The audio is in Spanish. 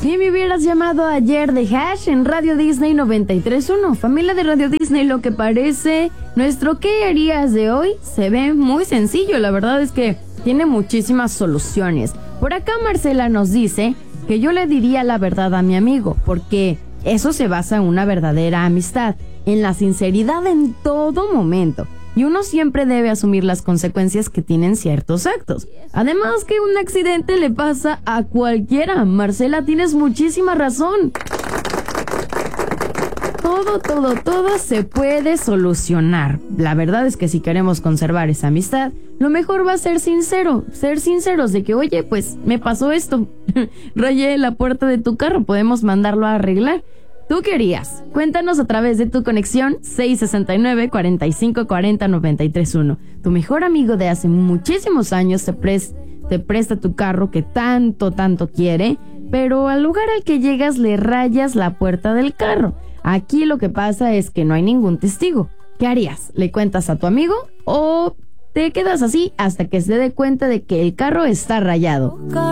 Si me hubieras llamado ayer de Hash en Radio Disney 93.1, familia de Radio Disney, lo que parece nuestro ¿qué harías de hoy? Se ve muy sencillo, la verdad es que tiene muchísimas soluciones. Por acá Marcela nos dice que yo le diría la verdad a mi amigo, porque eso se basa en una verdadera amistad, en la sinceridad en todo momento. Y uno siempre debe asumir las consecuencias que tienen ciertos actos. Además que un accidente le pasa a cualquiera. Marcela, tienes muchísima razón. Todo se puede solucionar. La verdad es que si queremos conservar esa amistad, lo mejor va a ser ser sinceros de que, oye, pues me pasó esto. Rayé la puerta de tu carro, podemos mandarlo a arreglar. ¿Tú qué harías? Cuéntanos a través de tu conexión 669-4540-931. Tu mejor amigo de hace muchísimos años te presta tu carro que tanto quiere, pero al lugar al que llegas le rayas la puerta del carro. Aquí lo que pasa es que no hay ningún testigo. ¿Qué harías? ¿Le cuentas a tu amigo o te quedas así hasta que se dé cuenta de que el carro está rayado?